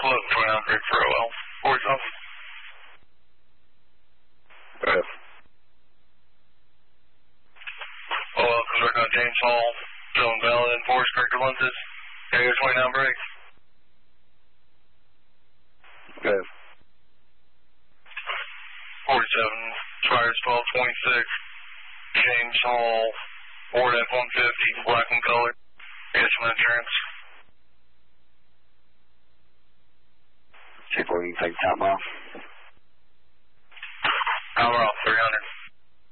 float 29 break for OL. Force off. Good. OL, because we're going to James Hall, zone valid and force corrector lenses. Area 29 break. Good. 47, fires 1226, James Hall, Ford F-150, black and color. Get some insurance. See if we can take time off. Power off, 300.